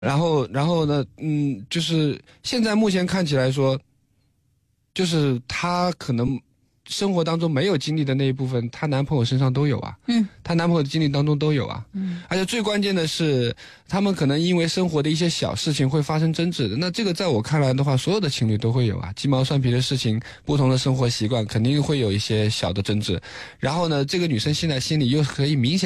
然后呢，就是现在目前看起来说，就是她可能生活当中没有经历的那一部分，她男朋友身上都有啊。她男朋友的经历当中都有啊。而且最关键的是，他们可能因为生活的一些小事情会发生争执的。那这个在我看来的话，所有的情侣都会有啊，鸡毛蒜皮的事情，不同的生活习惯，肯定会有一些小的争执。然后呢，这个女生现在心里又可以明显